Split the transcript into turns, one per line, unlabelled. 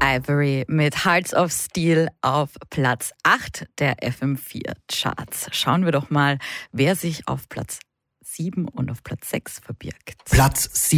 Ivory mit Hearts of Steel auf Platz 8 der FM4 Charts. Schauen wir doch mal, wer sich auf Platz 7 und auf Platz 6 verbirgt.
Platz 7.